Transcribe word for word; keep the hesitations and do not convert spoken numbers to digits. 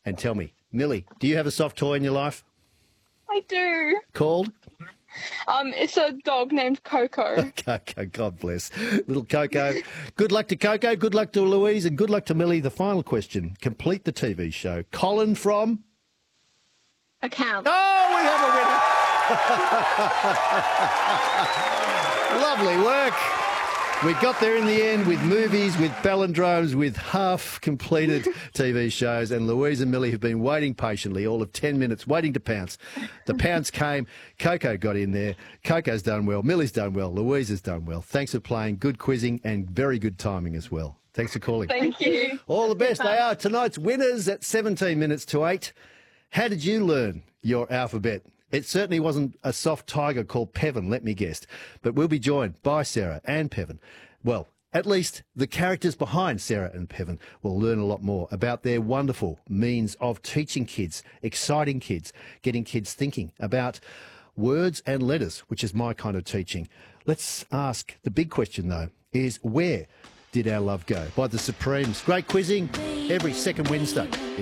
and tell me, Millie, do you have a soft toy in your life? I do. Called? Um, it's a dog named Coco. Coco, God bless. Little Coco. Good luck to Coco, good luck to Louise, and good luck to Millie. The final question. Complete the T V show. Colin from? Account. Oh, we have a winner. Lovely work. We got there in the end with movies, with palindromes, with half-completed T V shows, and Louise and Millie have been waiting patiently, all of ten minutes, waiting to pounce. The pounce came. Coco got in there. Coco's done well. Millie's done well. Louise has done well. Thanks for playing. Good quizzing and very good timing as well. Thanks for calling. Thank you. All the best. They are tonight's winners at seventeen minutes to eight. How did you learn your alphabet? It certainly wasn't a soft tiger called Pevan, let me guess. But we'll be joined by Sarah and Pevan. Well, at least the characters behind Sarah and Pevan will learn a lot more about their wonderful means of teaching kids, exciting kids, getting kids thinking about words and letters, which is my kind of teaching. Let's ask the big question, though, is where did our love go? By the Supremes. Great quizzing every second Wednesday.